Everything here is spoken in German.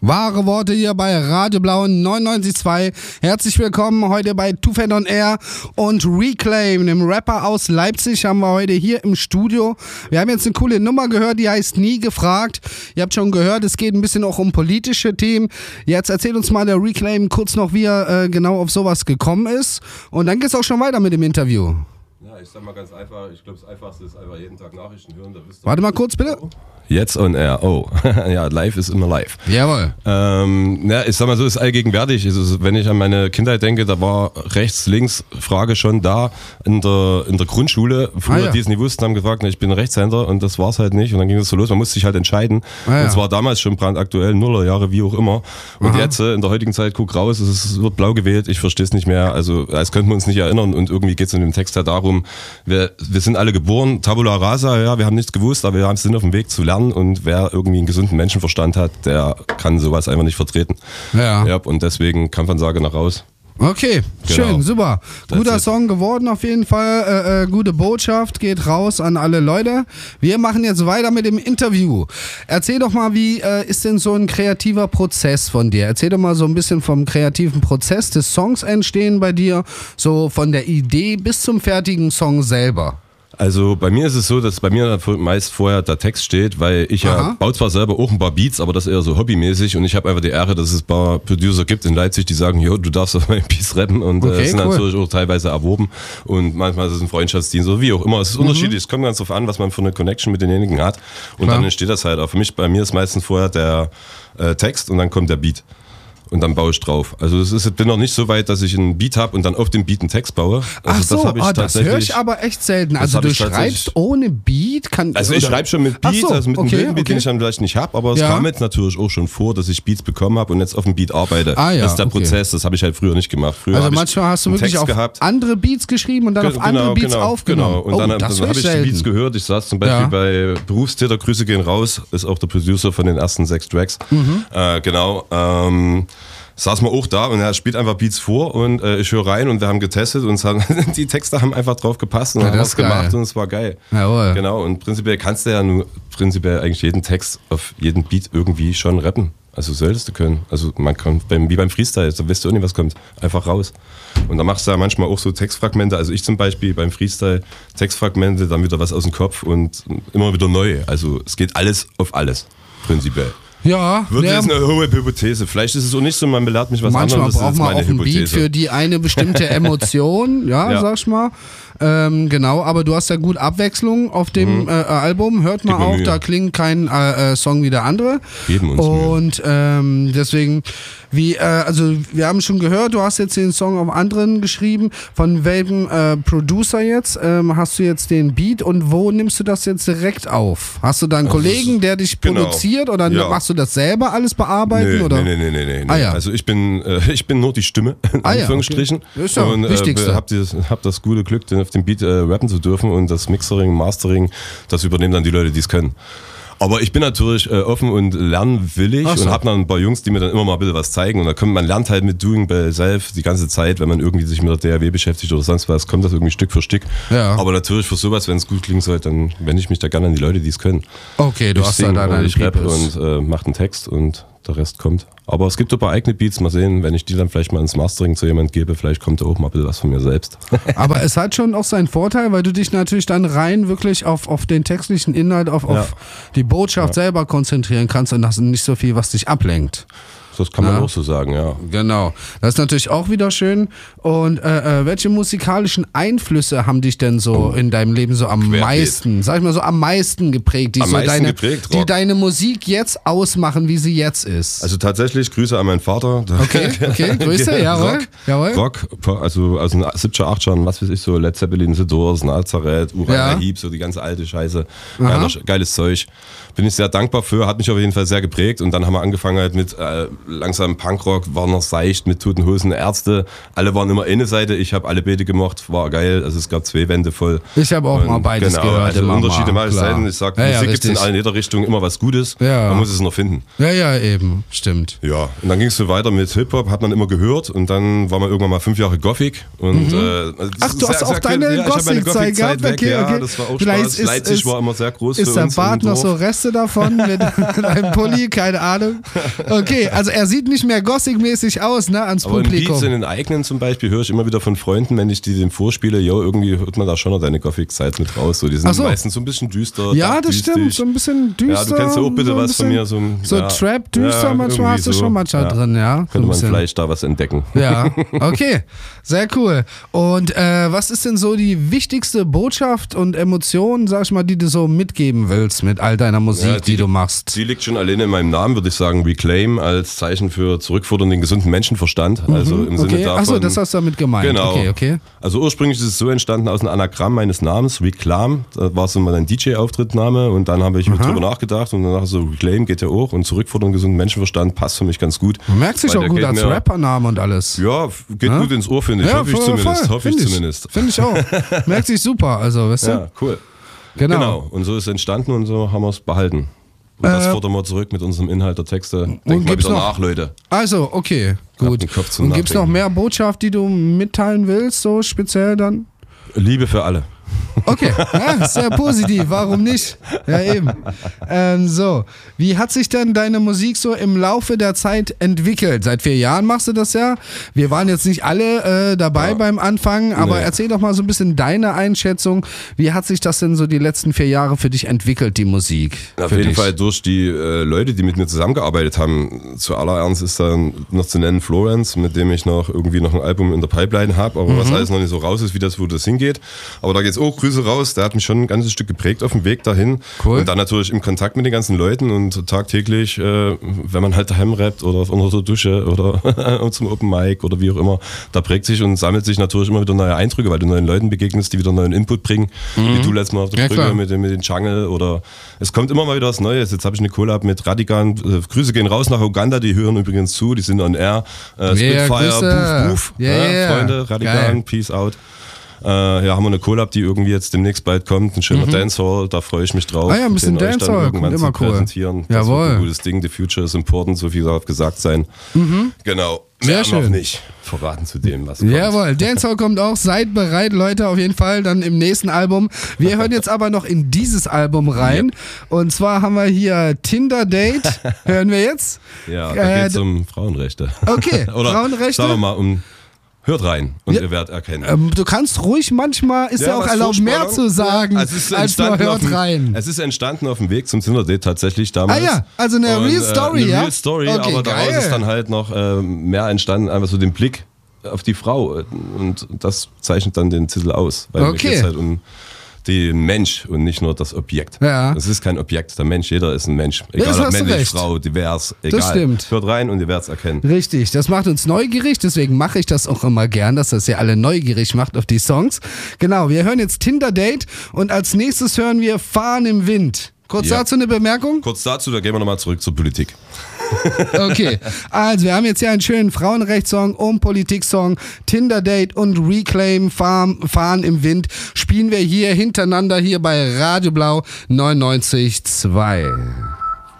Wahre Worte hier bei Radio Blau 99.2. Herzlich willkommen heute bei Two Fat on Air und Reclaim, dem Rapper aus Leipzig, haben wir heute hier im Studio. Wir haben jetzt eine coole Nummer gehört, die heißt Nie gefragt. Ihr habt schon gehört, es geht ein bisschen auch um politische Themen. Jetzt erzählt uns mal der Reclaim kurz noch, wie er genau auf sowas gekommen ist. Und dann geht's auch schon weiter mit dem Interview. Ja, ich sag mal ganz einfach, ich glaube, das Einfachste ist einfach jeden Tag Nachrichten hören. Warte mal kurz, bitte. Jetzt on air, oh. Ja, live ist immer live. Jawohl. Ja, ich sag mal so, ist allgegenwärtig. Also, wenn ich an meine Kindheit denke, da war rechts, links Frage schon da in der Grundschule. Früher, die es nie wussten, haben gefragt, ich bin Rechtshänder und das war's halt nicht. Und dann ging es so los, man musste sich halt entscheiden. Und zwar damals schon brandaktuell, Nullerjahre, wie auch immer. Und jetzt, in der heutigen Zeit, guck raus, es wird blau gewählt, ich verstehe es nicht mehr. Also, als könnten wir uns nicht erinnern. Und irgendwie geht es in dem Text ja darum, wir sind alle geboren, Tabula rasa, ja, wir haben nichts gewusst, aber wir sind auf dem Weg zu lernen. Und wer irgendwie einen gesunden Menschenverstand hat, der kann sowas einfach nicht vertreten. Ja, und deswegen Kampfansage nach raus. Okay, genau. Schön, super. Guter Song geworden auf jeden Fall. Gute Botschaft, geht raus an alle Leute. Wir machen jetzt weiter mit dem Interview. Erzähl doch mal, wie ist denn so ein kreativer Prozess von dir? Erzähl doch mal so ein bisschen vom kreativen Prozess des Songs entstehen bei dir, so von der Idee bis zum fertigen Song selber. Also bei mir ist es so, dass bei mir meist vorher der Text steht, weil ich baue zwar selber auch ein paar Beats, aber das eher so hobbymäßig und ich habe einfach die Ehre, dass es ein paar Producer gibt in Leipzig, die sagen, jo, du darfst auf meinen Beats rappen und sind natürlich auch teilweise erworben und manchmal ist es ein Freundschaftsdienst oder wie auch immer. Es ist unterschiedlich, es kommt ganz drauf an, was man für eine Connection mit denjenigen hat und dann entsteht das halt auch. Für mich, bei mir ist meistens vorher der Text und dann kommt der Beat. Und dann baue ich drauf. Also ich bin noch nicht so weit, dass ich einen Beat habe und dann auf dem Beat einen Text baue. Also das höre ich aber echt selten. Also du schreibst ohne Beat? Also ich schreibe schon mit Beat, also mit einem wilden Beat, den ich dann vielleicht nicht habe, aber es kam jetzt natürlich auch schon vor, dass ich Beats bekommen habe und jetzt auf dem Beat arbeite. Das ist der Prozess, das habe ich halt früher nicht gemacht. Früher also manchmal hast du wirklich auf andere Beats geschrieben und dann auf andere Beats aufgenommen. Genau, und dann habe ich die Beats gehört. Ich saß zum Beispiel bei Berufstäter, Grüße gehen raus, ist auch der Producer von den ersten 6 Tracks. Saß man auch da und er spielt einfach Beats vor und ich höre rein und wir haben getestet und die Texte haben einfach drauf gepasst und haben was gemacht und es war geil. Jawohl. Genau, und prinzipiell kannst du ja nur eigentlich jeden Text auf jeden Beat irgendwie schon rappen. Also solltest du können. Also man kann, wie beim Freestyle, da weißt du auch nicht, was kommt. Einfach raus. Und da machst du ja manchmal auch so Textfragmente. Also ich zum Beispiel beim Freestyle Textfragmente, dann wieder was aus dem Kopf und immer wieder neu. Also es geht alles auf alles, prinzipiell. Ja. Wird jetzt eine hohe Hypothese. Vielleicht ist es auch nicht so, man belehrt mich was anderes. Manchmal braucht man auch einen Beat für die eine bestimmte Emotion, sag ich mal. Genau, aber du hast ja gut Abwechslung auf dem Album. Hört mal auf, da klingt kein Song wie der andere. Geben uns und deswegen, also wir haben schon gehört, du hast jetzt den Song auf anderen geschrieben. Von welchem Producer jetzt? Hast du jetzt den Beat und wo nimmst du das jetzt direkt auf? Hast du da einen Kollegen, der dich produziert oder machst du das selber alles bearbeiten? Nee, oder? Nee. Also ich bin nur die Stimme, in Anführungsstrichen. Okay. Ist ja und hab das gute Glück, auf dem Beat rappen zu dürfen und das Mixering, Mastering, das übernehmen dann die Leute, die es können. Aber ich bin natürlich offen und lernwillig und habe dann ein paar Jungs, die mir dann immer mal ein bisschen was zeigen. Und man lernt halt mit Doing by Self die ganze Zeit, wenn man irgendwie sich mit der DAW beschäftigt oder sonst was, kommt das irgendwie Stück für Stück. Ja. Aber natürlich für sowas, wenn es gut klingen soll, dann wende ich mich da gerne an die Leute, die es können. Okay, du hast da deine Ich rappe und mache einen Text und der Rest kommt. Aber es gibt ein paar eigene Beats, mal sehen, wenn ich die dann vielleicht mal ins Mastering zu jemand gebe, vielleicht kommt da auch mal ein bisschen was von mir selbst. Aber es hat schon auch seinen Vorteil, weil du dich natürlich dann rein wirklich auf den textlichen Inhalt, auf die Botschaft selber konzentrieren kannst und hast nicht so viel, was dich ablenkt. Das kann man auch so sagen, ja. Genau. Das ist natürlich auch wieder schön. Und welche musikalischen Einflüsse haben dich denn so in deinem Leben so am meisten, sag ich mal so am meisten geprägt, die deine Musik jetzt ausmachen, wie sie jetzt ist? Also tatsächlich Grüße an meinen Vater. Okay, Grüße, jawohl. Rock, also aus den 70er, 80ern, was weiß ich, so Led Zeppelin, The Doors, Nazareth, Uriah Heep, so die ganze alte Scheiße. Geiles Zeug. Bin ich sehr dankbar für, hat mich auf jeden Fall sehr geprägt und dann haben wir angefangen halt mit langsam Punkrock, war noch seicht mit Toten Hosen, Ärzte. Alle waren immer eine Seite, ich habe alle beide gemocht, war geil. Also es gab 2 Wände voll. Ich habe auch mal beides gehört. Also Unterschiede mal Seiten. Ich sage, Musik gibt es in jeder Richtung immer was Gutes. Ja. Man muss es noch finden. Ja, eben, stimmt. Ja, und dann ging es so weiter mit Hip-Hop, hat man immer gehört und dann war man irgendwann mal 5 Jahre Gothic. Und, ach, du hast auch deine Gothic-Zeit gehabt? Okay. Ja, das war auch Spaß. Leipzig war immer sehr groß für uns. Ist der Bart noch so Reste davon mit einem Pulli? Keine Ahnung. Okay, also er sieht nicht mehr Gothic-mäßig aus, ne, ans aber Publikum. Aber in den eigenen zum Beispiel höre ich immer wieder von Freunden, wenn ich die dem vorspiele, irgendwie hört man da schon noch deine Gothic-Zeit mit raus. So, die sind meistens so ein bisschen düster. Ja, das stimmt, so ein bisschen düster. Ja, du kennst ja auch bitte was von mir. So Trap, düster, manchmal hast du schon manchmal drin, ja. Könnte man vielleicht da was entdecken. Ja, okay, sehr cool. Und was ist denn so die wichtigste Botschaft und Emotion, sag ich mal, die du so mitgeben willst mit all deiner Musik, die du machst? Die liegt schon alleine in meinem Namen, würde ich sagen, Reclaim, als Zeichen für zurückfordern den gesunden Menschenverstand. Also im Sinne davon. Achso, das hast du damit gemeint. Genau. Okay. Also ursprünglich ist es so entstanden aus einem Anagramm meines Namens, Reclaim. Da war so mal ein DJ-Auftrittname und dann habe ich drüber nachgedacht und danach so, Reclaim geht ja auch und zurückfordern den gesunden Menschenverstand passt für mich ganz gut. Du merkst dich auch gut als Rappername und alles. Ja, geht gut ins Ohr, finde ich. Hoffe ich zumindest. Finde ich auch. Merkt sich super, also, weißt du? Ja, cool. Genau. Und so ist es entstanden und so haben wir es behalten. Und das fordern wir zurück mit unserem Inhalt der Texte. Denkt mal wieder nach, Leute. Also, okay, gut. Und gibt es noch mehr Botschaft, die du mitteilen willst, so speziell dann? Liebe für alle. Okay, ja, sehr positiv, warum nicht? Ja, eben. So, wie hat sich denn deine Musik so im Laufe der Zeit entwickelt? Seit 4 Jahren machst du das ja. Wir waren jetzt nicht alle dabei beim Anfang, aber erzähl doch mal so ein bisschen deine Einschätzung. Wie hat sich das denn so die letzten 4 Jahre für dich entwickelt, die Musik? Auf jeden Fall durch die Leute, die mit mir zusammengearbeitet haben. Zuallererst ist dann noch zu nennen Florenz, mit dem ich noch ein Album in der Pipeline habe, aber was alles noch nicht so raus ist, wo das hingeht. Aber da geht's auch Grüße raus, der hat mich schon ein ganzes Stück geprägt auf dem Weg dahin. Cool. Und dann natürlich im Kontakt mit den ganzen Leuten und tagtäglich, wenn man halt daheim rappt oder unter der Dusche oder zum Open Mic oder wie auch immer, da prägt sich und sammelt sich natürlich immer wieder neue Eindrücke, weil du neuen Leuten begegnest, die wieder neuen Input bringen, wie du letztes Mal auf der Brücke mit den Jungle oder es kommt immer mal wieder was Neues. Jetzt habe ich eine Collab mit Radigan, Grüße gehen raus nach Uganda, die hören übrigens zu, die sind on air, Spitfire, Boof, Freunde, Radigan, geil. Peace out. Haben wir eine Collab, die irgendwie jetzt demnächst bald kommt, ein schöner Dancehall, da freue ich mich drauf. Ah ja, ein bisschen Dancehall, kommt immer cool. Präsentieren. Das wird ein gutes Ding, the future is important, so viel darf gesagt sein. Genau, mehr noch nicht verraten zu dem, was kommt. Jawohl, Dancehall kommt auch, seid bereit, Leute, auf jeden Fall, dann im nächsten Album. Wir hören jetzt aber noch in dieses Album rein und zwar haben wir hier Tinder Date, hören wir jetzt. Ja, da geht es um Frauenrechte. Okay, oder Frauenrechte. Sagen wir mal hört rein und ihr werdet erkennen. Du kannst ruhig, manchmal ist ja auch erlaubt, mehr zu sagen, als nur hört rein. Es ist entstanden auf dem Weg zum Tinder-Date tatsächlich damals. Ah ja, also eine Real Story, eine Real Story, okay, aber daraus ist dann halt noch mehr entstanden, einfach so den Blick auf die Frau und das zeichnet dann den Titel aus, weil mir geht's halt um den Mensch und nicht nur das Objekt. Ja. Es ist kein Objekt, der Mensch, jeder ist ein Mensch. Egal ob männlich, Frau, divers, egal. Das stimmt. Hört rein und ihr werdet es erkennen. Richtig, das macht uns neugierig, deswegen mache ich das auch immer gern, dass das ja alle neugierig macht auf die Songs. Genau, wir hören jetzt Tinder Date und als nächstes hören wir Fahren im Wind. Kurz dazu eine Bemerkung? Kurz dazu, da gehen wir nochmal zurück zur Politik. Okay, also wir haben jetzt hier einen schönen Frauenrechtssong und Politik-Song, Tinder Date und Reclaim, Fahren im Wind, spielen wir hier hintereinander hier bei Radio Blau 99.2.